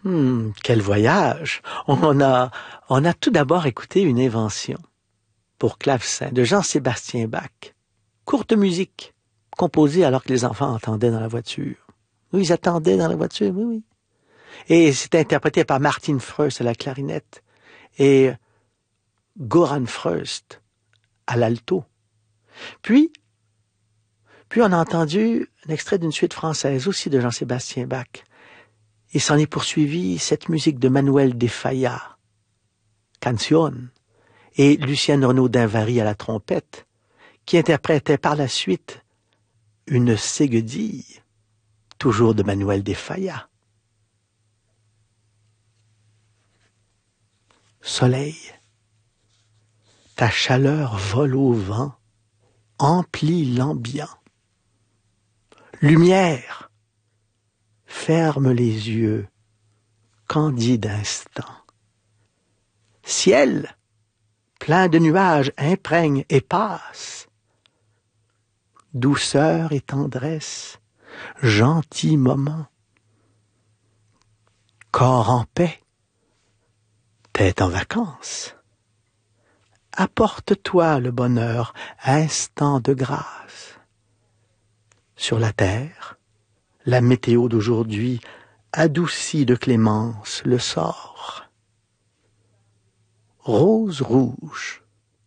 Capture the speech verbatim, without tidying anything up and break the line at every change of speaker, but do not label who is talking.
Hmm, quel voyage! On a, on a tout d'abord écouté une invention pour clavecin de Jean-Sébastien Bach. Courte musique, composée alors que les enfants entendaient dans la voiture. Oui, ils attendaient dans la voiture, oui, oui. Et c'était interprété par Martin Freust à la clarinette et Goran Freust à l'alto. Puis, puis on a entendu un extrait d'une suite française aussi de Jean-Sébastien Bach. Et s'en est poursuivi cette musique de Manuel de Falla, Canción, et Lucienne Renaud d'Invary à la trompette, qui interprétait par la suite une ségudille, toujours de Manuel de Falla. Soleil, ta chaleur vole au vent, emplit l'ambiant. Lumière, ferme les yeux, candide instant. Ciel, plein de nuages, imprègne et passe. Douceur et tendresse, gentil moment. Corps en paix, tête en vacances. Apporte-toi le bonheur, instant de grâce. Sur la terre, la météo d'aujourd'hui adoucit de clémence le sort. Rose rouge,